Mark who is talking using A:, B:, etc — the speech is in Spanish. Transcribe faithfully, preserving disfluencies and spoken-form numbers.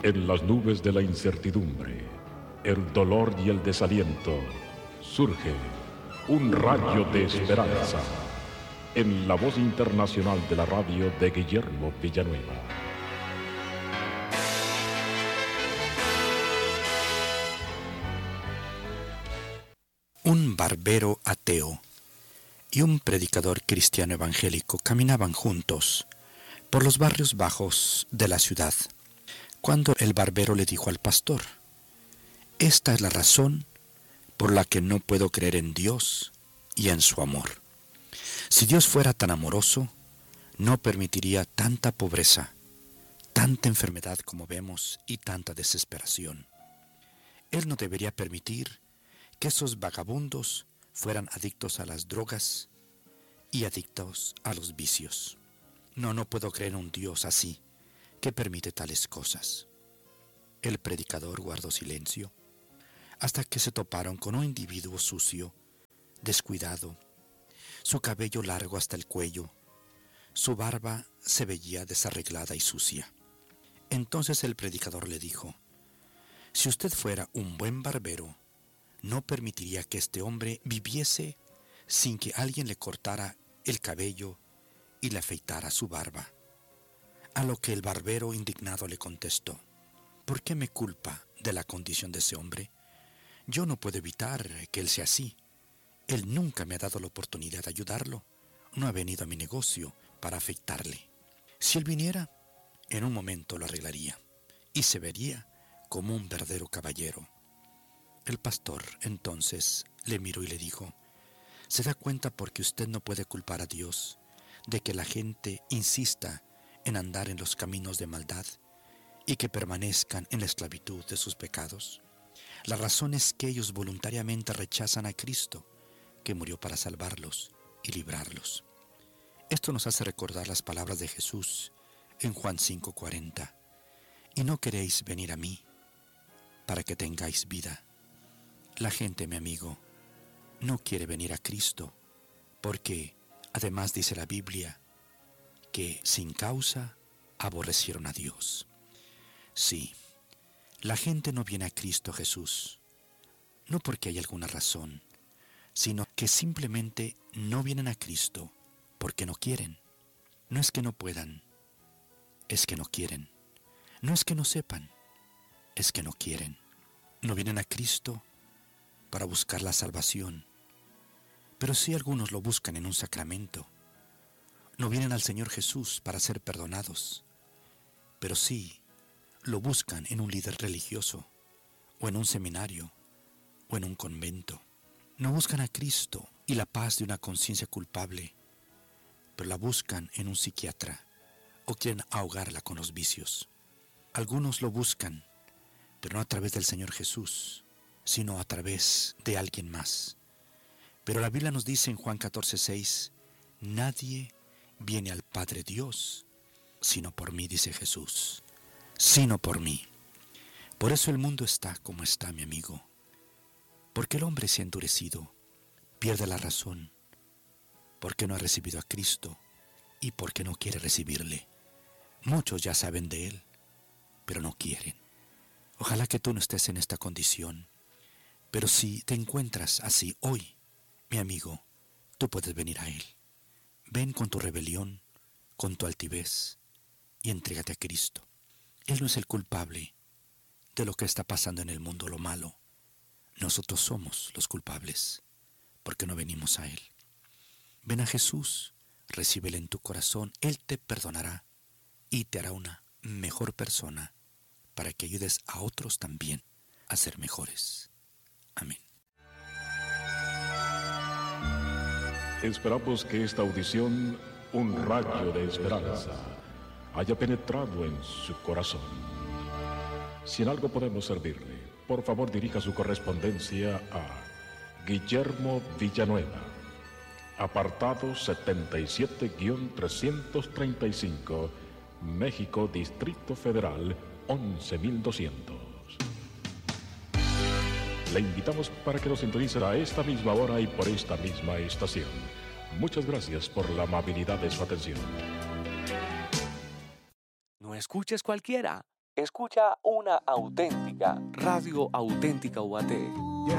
A: En las nubes de la incertidumbre, el dolor y el desaliento, surge un rayo de esperanza en la voz internacional de la radio de Guillermo Villanueva.
B: Un barbero ateo y un predicador cristiano evangélico caminaban juntos por los barrios bajos de la ciudad, cuando el barbero le dijo al pastor: «Esta es la razón por la que no puedo creer en Dios y en su amor. Si Dios fuera tan amoroso, no permitiría tanta pobreza, tanta enfermedad como vemos y tanta desesperación. Él no debería permitir que esos vagabundos fueran adictos a las drogas y adictos a los vicios. No, no puedo creer en un Dios así, que permite tales cosas». El predicador guardó silencio hasta que se toparon con un individuo sucio, descuidado, su cabello largo hasta el cuello, su barba se veía desarreglada y sucia. Entonces el predicador le dijo: «Si usted fuera un buen barbero, no permitiría que este hombre viviese sin que alguien le cortara el cabello y le afeitara su barba». A lo que el barbero indignado le contestó: «¿Por qué me culpa de la condición de ese hombre? Yo no puedo evitar que él sea así. Él nunca me ha dado la oportunidad de ayudarlo. No ha venido a mi negocio para afeitarle. Si él viniera, en un momento lo arreglaría y se vería como un verdadero caballero». El pastor entonces le miró y le dijo: «¿Se da cuenta por qué usted no puede culpar a Dios de que la gente insista en andar en los caminos de maldad y que permanezcan en la esclavitud de sus pecados? La razón es que ellos voluntariamente rechazan a Cristo, que murió para salvarlos y librarlos». Esto nos hace recordar las palabras de Jesús en Juan cinco cuarenta: «Y no queréis venir a mí para que tengáis vida». La gente, mi amigo, no quiere venir a Cristo porque, además dice la Biblia, que sin causa aborrecieron a Dios. Sí, la gente no viene a Cristo Jesús, no porque hay alguna razón, sino que simplemente no vienen a Cristo porque no quieren. No es que no puedan, es que no quieren. No es que no sepan, es que no quieren. No vienen a Cristo para buscar la salvación, pero sí algunos lo buscan en un sacramento. No vienen al Señor Jesús para ser perdonados, pero sí lo buscan en un líder religioso, o en un seminario, o en un convento. No buscan a Cristo y la paz de una conciencia culpable, pero la buscan en un psiquiatra, o quieren ahogarla con los vicios. Algunos lo buscan, pero no a través del Señor Jesús, sino a través de alguien más. Pero la Biblia nos dice en Juan catorce seis: «Nadie viene al Padre Dios sino por mí», dice Jesús, «sino por mí». Por eso el mundo está como está, mi amigo, porque el hombre se ha endurecido, pierde la razón, porque no ha recibido a Cristo y porque no quiere recibirle. Muchos ya saben de Él, pero no quieren. Ojalá que tú no estés en esta condición, pero si te encuentras así hoy, mi amigo, tú puedes venir a Él. Ven con tu rebelión, con tu altivez, y entrégate a Cristo. Él no es el culpable de lo que está pasando en el mundo, lo malo. Nosotros somos los culpables, porque no venimos a Él. Ven a Jesús, recíbele en tu corazón, Él te perdonará y te hará una mejor persona para que ayudes a otros también a ser mejores. Amén.
A: Esperamos que esta audición, un rayo de esperanza, haya penetrado en su corazón. Si en algo podemos servirle, por favor dirija su correspondencia a Guillermo Villanueva, apartado setenta y siete trescientos treinta y cinco, México, Distrito Federal, once mil doscientos. Le invitamos para que nos sintonice a esta misma hora y por esta misma estación. Muchas gracias por la amabilidad de su atención.
C: No escuches cualquiera. Escucha una auténtica, Radio Auténtica U A T.